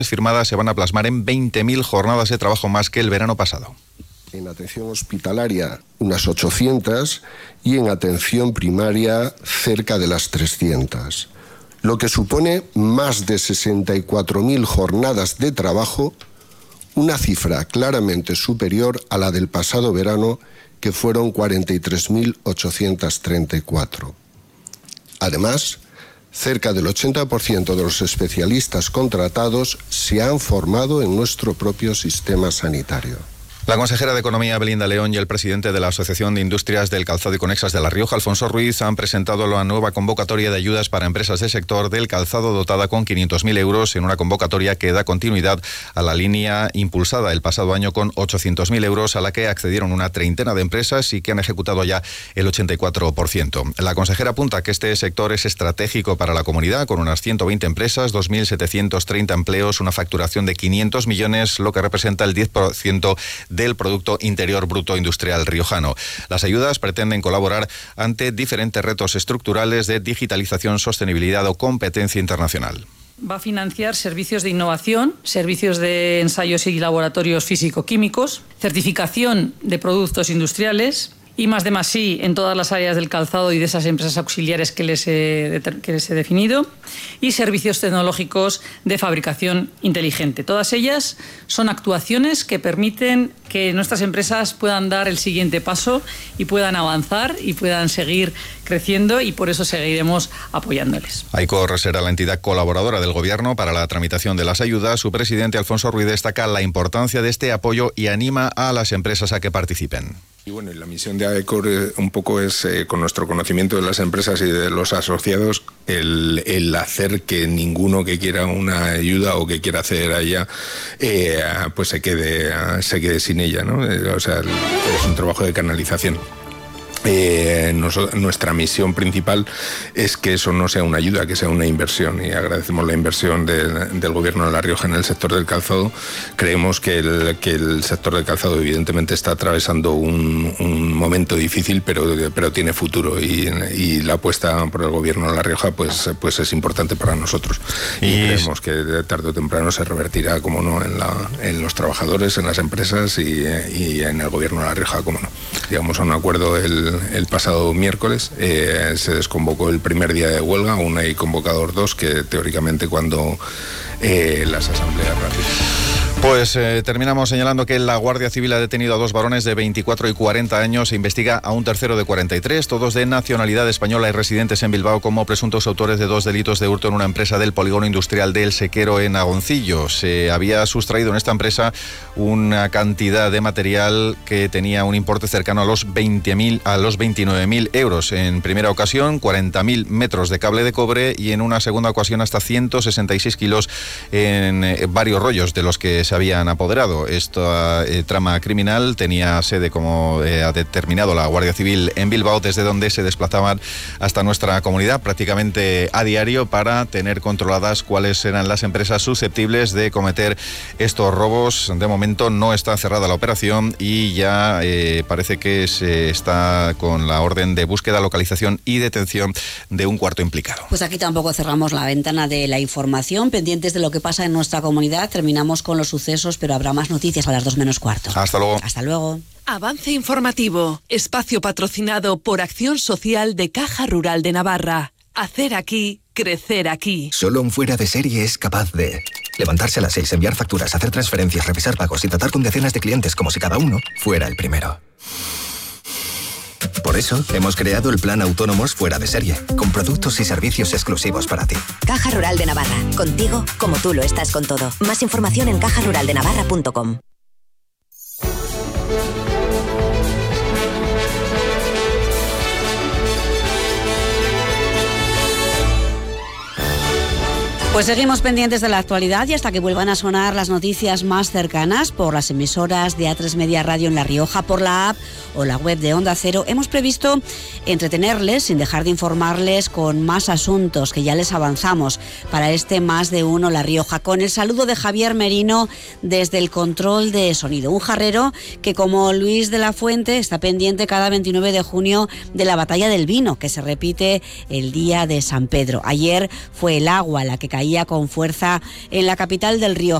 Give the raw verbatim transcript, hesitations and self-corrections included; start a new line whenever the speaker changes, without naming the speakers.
firmadas se van a plasmar en veinte mil jornadas de trabajo más que el verano pasado.
En atención hospitalaria unas ochocientas y en atención primaria cerca de las trescientas, lo que supone más de sesenta y cuatro mil jornadas de trabajo, una cifra claramente superior a la del pasado verano, que fueron cuarenta y tres mil ochocientas treinta y cuatro. Además, cerca del ochenta por ciento de los especialistas contratados se han formado en nuestro propio sistema sanitario.
La consejera de Economía, Belinda León, y el presidente de la Asociación de Industrias del Calzado y Conexas de La Rioja, Alfonso Ruiz, han presentado la nueva convocatoria de ayudas para empresas del sector del calzado, dotada con quinientos mil euros, en una convocatoria que da continuidad a la línea impulsada el pasado año con ochocientos mil euros, a la que accedieron una treintena de empresas y que han ejecutado ya el ochenta y cuatro por ciento. La consejera apunta que este sector es estratégico para la comunidad, con unas ciento veinte empresas, dos mil setecientos treinta empleos, una facturación de quinientos millones, lo que representa el diez por ciento del Producto Interior Bruto Industrial riojano. Las ayudas pretenden colaborar ante diferentes retos estructurales de digitalización, sostenibilidad o competencia internacional.
Va a financiar servicios de innovación, servicios de ensayos y laboratorios físico-químicos, certificación de productos industriales, I más D más I en todas las áreas del calzado y de esas empresas auxiliares que les he, que les he definido, y servicios tecnológicos de fabricación inteligente. Todas ellas son actuaciones que permiten que nuestras empresas puedan dar el siguiente paso y puedan avanzar y puedan seguir creciendo, y por eso seguiremos apoyándoles.
AICOR será la entidad colaboradora del Gobierno para la tramitación de las ayudas. Su presidente, Alfonso Ruiz, destaca la importancia de este apoyo y anima a las empresas a que participen.
Y bueno, la misión de AICOR eh, un poco es, eh, con nuestro conocimiento de las empresas y de los asociados, el, el hacer que ninguno que quiera una ayuda o que quiera acceder a ella, eh, pues se quede, se quede sin ella, ¿no? Eh, o sea, es un trabajo de canalización. Eh, nos, nuestra misión principal es que eso no sea una ayuda, que sea una inversión, y agradecemos la inversión de, del Gobierno de La Rioja en el sector del calzado. Creemos que el, que el sector del calzado evidentemente está atravesando un, un momento difícil, pero, pero tiene futuro, y, y la apuesta por el Gobierno de La Rioja pues, pues es importante para nosotros, y, y creemos que tarde o temprano se revertirá, como no, en, la, en los trabajadores, en las empresas y, y en el Gobierno de La Rioja, como no. Llegamos a un acuerdo el El pasado miércoles, eh, se desconvocó el primer día de huelga, aún hay convocador dos, que teóricamente cuando eh, las asambleas rápidas.
Pues eh, terminamos señalando que la Guardia Civil ha detenido a dos varones de veinticuatro y cuarenta años e investiga a un tercero de cuarenta y tres, todos de nacionalidad española y residentes en Bilbao, como presuntos autores de dos delitos de hurto en una empresa del polígono industrial del Sequero en Agoncillo. Se había sustraído en esta empresa una cantidad de material que tenía un importe cercano a los veinte mil, a los veintinueve mil euros. En primera ocasión, cuarenta mil metros de cable de cobre, y en una segunda ocasión hasta ciento sesenta y seis kilos en eh, varios rollos de los que se habían apoderado. Esta eh, trama criminal tenía sede, como eh, ha determinado la Guardia Civil, en Bilbao, desde donde se desplazaban hasta nuestra comunidad prácticamente a diario para tener controladas cuáles eran las empresas susceptibles de cometer estos robos. De momento no está cerrada la operación y ya eh, parece que se está con la orden de búsqueda, localización y detención de un cuarto implicado.
Pues aquí tampoco cerramos la ventana de la información, pendientes de lo que pasa en nuestra comunidad. Terminamos con los sucesos, pero habrá más noticias a las dos menos cuarto.
Hasta luego.
Hasta luego.
Avance informativo, espacio patrocinado por Acción Social de Caja Rural de Navarra. Hacer aquí, crecer aquí.
Solo un fuera de serie es capaz de levantarse a las seis, enviar facturas, hacer transferencias, revisar pagos y tratar con decenas de clientes como si cada uno fuera el primero. Por eso, hemos creado el Plan Autónomos Fuera de Serie, con productos y servicios exclusivos para ti.
Caja Rural de Navarra, contigo como tú lo estás con todo. Más información en caja rural de navarra punto com.
Pues seguimos pendientes de la actualidad, y hasta que vuelvan a sonar las noticias más cercanas por las emisoras de A tres Media Radio en La Rioja, por la app o la web de Onda Cero, hemos previsto entretenerles sin dejar de informarles con más asuntos que ya les avanzamos para este Más de Uno La Rioja, con el saludo de Javier Merino desde el control de sonido. Un jarrero que, como Luis de la Fuente, está pendiente cada veintinueve de junio de la Batalla del Vino, que se repite el día de San Pedro. Ayer fue el agua la que cayó caía con fuerza en la capital del Rioja.